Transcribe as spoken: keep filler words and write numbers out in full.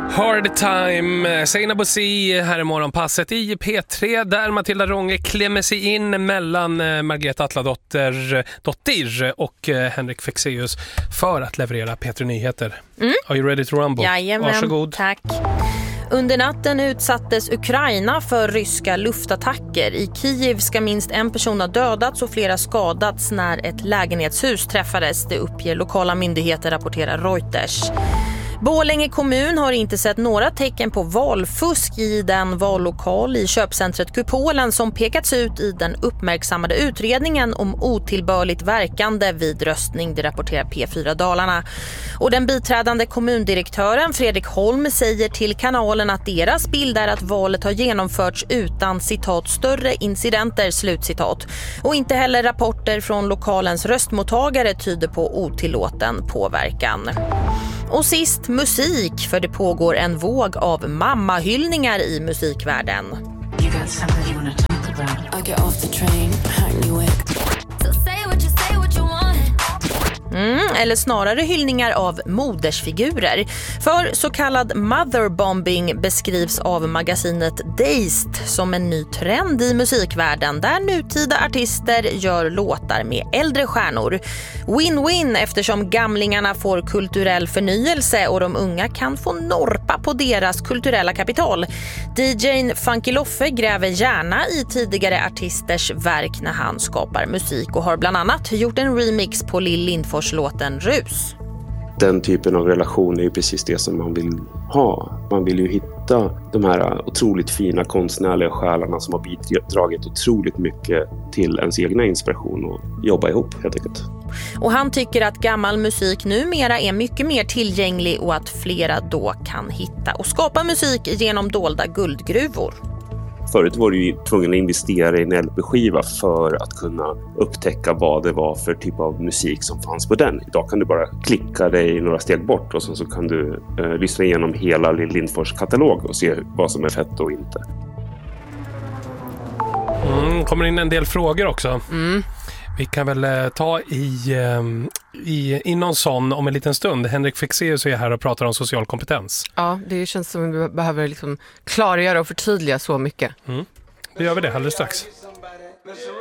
Hard time, Seina Bossi här i morgonpasset i P tre där Matilda Ronge klämmer sig in mellan Margareta Atladotter Dottir och Henrik Fexeus för att leverera P tre Nyheter. Mm. Are you ready to rumble? Jajamän, varsågod. Tack. Under natten utsattes Ukraina för ryska luftattacker. I Kiev ska minst en person ha dödats och flera skadats när ett lägenhetshus träffades. Det uppger lokala myndigheter, rapporterar Reuters. Borlänge kommun har inte sett några tecken på valfusk i den vallokal i köpcentret Kupolen som pekats ut i den uppmärksammade utredningen om otillbörligt verkande vid röstning, det rapporterar P fyra Dalarna. Och den biträdande kommundirektören Fredrik Holm säger till kanalen att deras bild är att valet har genomförts utan citat större incidenter, slutcitat. Och inte heller rapporter från lokalens röstmottagare tyder på otillåten påverkan. Och sist musik, för det pågår en våg av mammahyllningar i musikvärlden. Mm, eller snarare hyllningar av modersfigurer. För så kallad motherbombing beskrivs av magasinet Dazed som en ny trend i musikvärlden där nutida artister gör låtar med äldre stjärnor. Win-win eftersom gamlingarna får kulturell förnyelse och de unga kan få norpa på deras kulturella kapital. D J:n Funky Loffe gräver gärna i tidigare artisters verk när han skapar musik och har bland annat gjort en remix på Lill Lindfors låten Rus. Den typen av relation är ju precis det som man vill ha. Man vill ju hitta de här otroligt fina konstnärliga själarna som har bidragit otroligt mycket till ens egna inspiration och jobba ihop helt enkelt. Och han tycker att gammal musik numera är mycket mer tillgänglig och att flera då kan hitta och skapa musik genom dolda guldgruvor. Förut var du ju tvungen att investera i en L P-skiva för att kunna upptäcka vad det var för typ av musik som fanns på den. Idag kan du bara klicka dig några steg bort och sen så kan du eh, lyssna igenom hela Lill Lindfors katalog och se vad som är fett och inte. Mm, kommer in en del frågor också. Mm. Vi kan väl eh, ta i, eh, i, i någon sån om en liten stund. Henrik Fexeus är här och pratar om social kompetens. Ja, det känns som att vi behöver liksom klargöra och förtydliga så mycket. Mm. Då gör vi det alldeles strax.